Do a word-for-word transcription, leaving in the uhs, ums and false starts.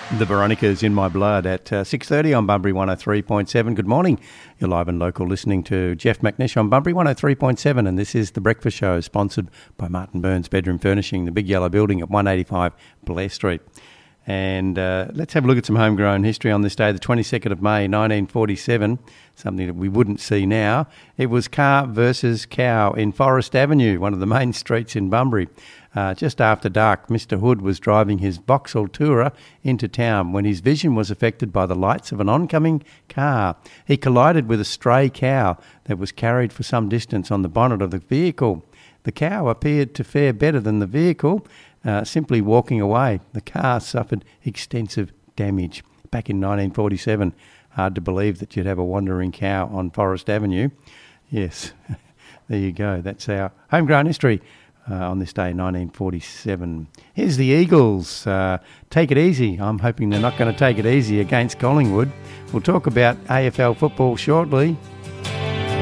The Veronica's in my blood at uh, six thirty on Bunbury one oh three point seven. Good morning. You're live and local listening to Jeff McNish on Bunbury one oh three point seven, and this is The Breakfast Show, sponsored by Martin Burns Bedroom Furnishing, the big yellow building at one eighty-five Blair Street. And uh, let's have a look at some homegrown history on this day, the twenty-second of May nineteen forty-seven, something that we wouldn't see now. It was car versus cow in Forest Avenue, one of the main streets in Bunbury. Uh, just after dark, Mister Hood was driving his Vauxhall Tourer into town when his vision was affected by the lights of an oncoming car. He collided with a stray cow that was carried for some distance on the bonnet of the vehicle. The cow appeared to fare better than the vehicle, uh, simply walking away. The car suffered extensive damage. Back in nineteen forty-seven, hard to believe that you'd have a wandering cow on Forest Avenue. Yes, there you go. That's our homegrown history. Uh, on this day, nineteen forty-seven. Here's the Eagles. Uh, take it easy. I'm hoping they're not going to take it easy against Collingwood. We'll talk about A F L football shortly.